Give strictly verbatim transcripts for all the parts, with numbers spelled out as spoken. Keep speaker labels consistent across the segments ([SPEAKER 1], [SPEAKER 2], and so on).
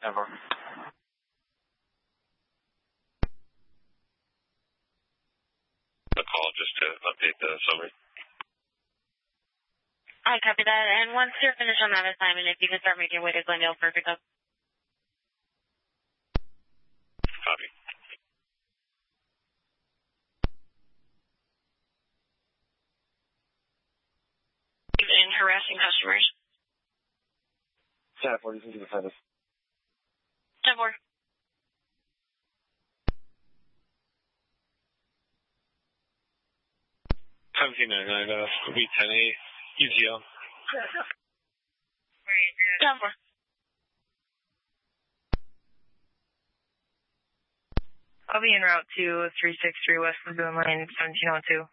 [SPEAKER 1] Ever.
[SPEAKER 2] The call just to update the summary.
[SPEAKER 3] I copy that. And once you're finished on that assignment, if you can start making your way to Glendale for pickup.
[SPEAKER 2] Copy.
[SPEAKER 3] And harassing customers.
[SPEAKER 1] ten four, you can do the service.
[SPEAKER 3] ten four.
[SPEAKER 2] seventeen ninety-nine, uh, will be ten A, U T L.
[SPEAKER 3] ten four.
[SPEAKER 4] I'll be en route to three sixty-three West Lagoon Lane, seventeen oh two.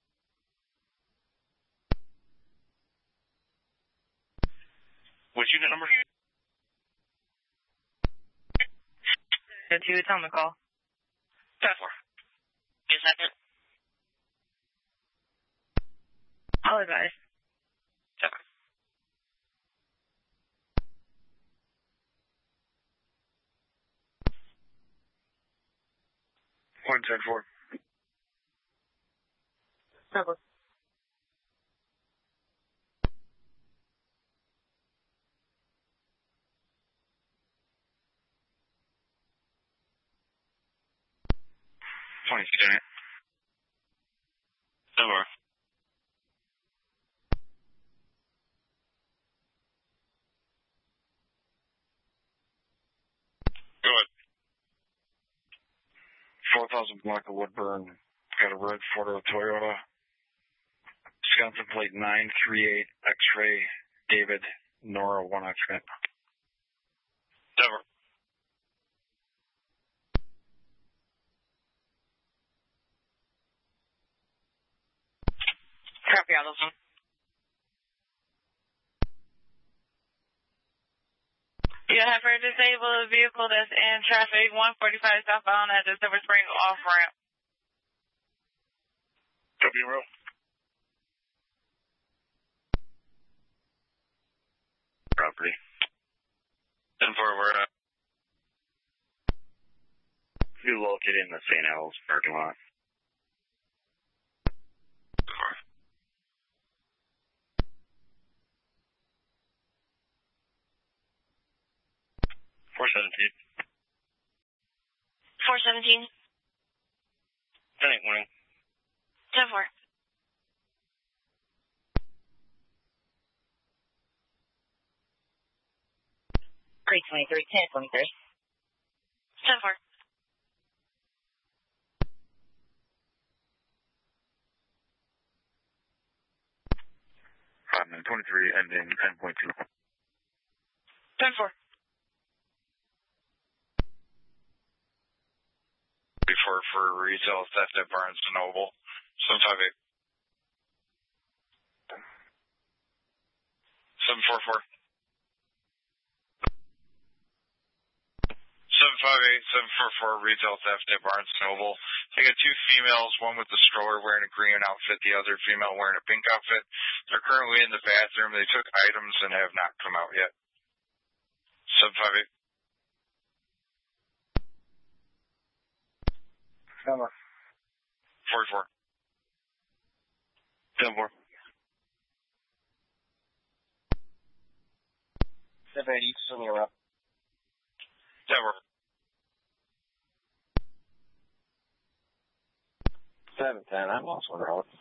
[SPEAKER 2] What's unit number?
[SPEAKER 4] two, it's on the call.
[SPEAKER 3] ten four. Give a second.
[SPEAKER 4] I'll advise.
[SPEAKER 3] ten four.
[SPEAKER 2] one ten four.
[SPEAKER 3] ten four.
[SPEAKER 2] twenty-six unit. ten four. Go ahead.
[SPEAKER 1] four thousand Michael Woodburn. Got a red Ford or Toyota. Wisconsin plate nine three eight X-ray David Nora one accident.
[SPEAKER 2] Denver.
[SPEAKER 3] Copy all those ones. You have her disable a vehicle that's in traffic one forty-five southbound at the Silver Spring off ramp.
[SPEAKER 2] W row. Property. ten four, we're at. You located in the Saint Al's parking lot. four seventeen.
[SPEAKER 3] four seventeen.
[SPEAKER 2] ten eight morning.
[SPEAKER 3] ten four.
[SPEAKER 4] three twenty-three, ten twenty-three.
[SPEAKER 3] ten four.
[SPEAKER 2] five nine twenty-three, ending ten point two.
[SPEAKER 3] ten four.
[SPEAKER 2] For, for retail theft at Barnes and Noble. seven five eight. seven four four. seven five eight, seven four four, retail theft at Barnes and Noble. They got two females, one with the stroller wearing a green outfit, the other female wearing a pink outfit. They're currently in the bathroom. They took items and have not come out yet. seven five eight.
[SPEAKER 1] Number.
[SPEAKER 2] forty-four. ten four.
[SPEAKER 1] seven eighty, still near up.
[SPEAKER 2] ten four.
[SPEAKER 1] seven ten, I'm lost on the road.